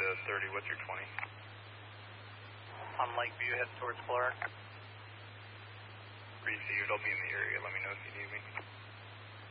30, what's your 20? On Lakeview, heading towards Clark. Received, I'll be in the area, let me know if you need me.